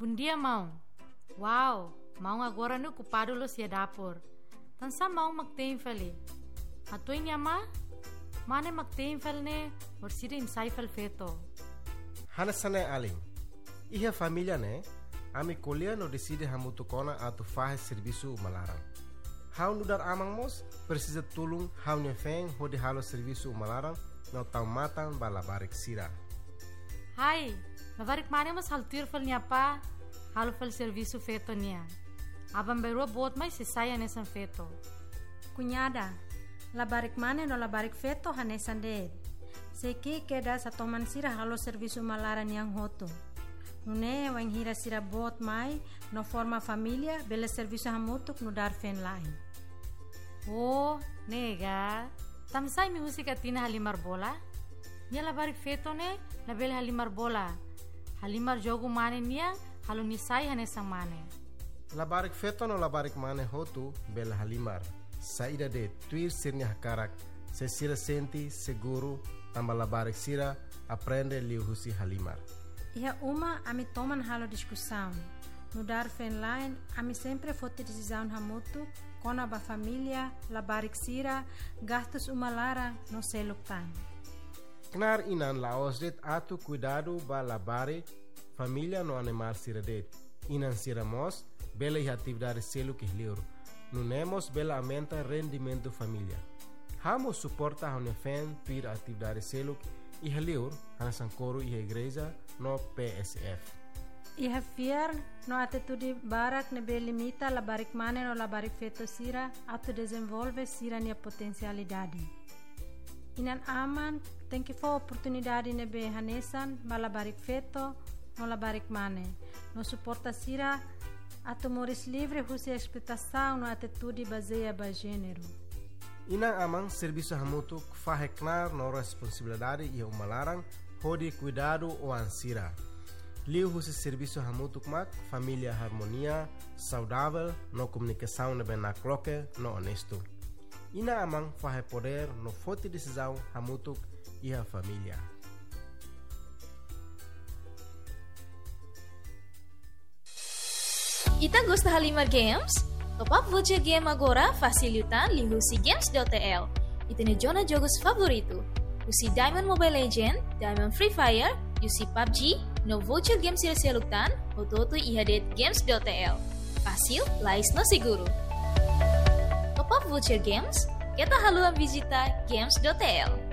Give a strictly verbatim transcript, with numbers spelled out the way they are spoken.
Bom dia, mão. Uau, mão agora no ocupado lo sia dapur. Tansa mão magteenfeli. Atu inyama? Mane magteenfel ne or sira insaifel feto. Hanasane aling. Iha família ne, ami colher no decide hamutu kona atu fahe serviço malarang. Hau nudar amang mos precisa tulung hau nyefeng hodi halo serviço malarang no tau matang balabarik sira. Hai, labarik mane mas haltir fel niapa halo fel serviço feto nia. Abang berua bot mai se saya nesan feto. Cunhada, labarik mane no labarik feto hanesan deed. Seki keda sa toman sira halo serviço malaran yang hoto. Nune wang hira sira bot mai no forma família bela serviço hamutuk no dar fen lain. Oh, nega. Tamsai mi musika tina halimar bola? Nia labarik feto ne label halimar bola. Halimar jogo mane nia halo nisai hanesang mane. Labarik feto no labarik mane hotu bela halimar. Saída de tuir sirnya hakarak. Se sira senti seguro tamba labarik sira aprende liu husi halimar. Iha uma ami toman halo discussão. No dar fen line, ami sempre fote decisão hamutu, kona ba família, labarik sira, gastos uma lara no seluktan. Knar inan laos det atu cuidado ba labarik família no animal sira det. Inan sira mos, bela iha atividade seluk ihliur. No nemos bela aumenta rendimento família. Hamo suporta hone fen tuir atividade seluk ihliur, hanasan coro iha igreja no P S F. Iha fiar no atitude barak nebe limita labarik mane no labarik feto sira atu desenvolve sira nia potencialidade. Inan aman tem que for oportunidade nebe hanesan ba labarik feto no labarik mane. No suporta sira atu moris livre husi expectação no atitude baseia ba gênero. Inang amang serviço hamutuk faheknar no responsabilidade e umalarang hodi cuidado o ansira. Liu husi serviço hamutuk mak família harmonia, saudável, no comunicação nebe na cloque, no honesto. Ina amang fahe poder no forte decisão hamutuk e a família. Ita gosta Halimar Games? Top up voucher game agora facilitan li husi games.tl. Ita ne jona jogos favorito. Usi Diamond Mobile Legend, Diamond Free Fire, usi P U B G, no voucher game sila seluktan, hototo ihadet games.tl. Fácil, lais no seguro. Top up voucher games, kita haluan visita games.tl.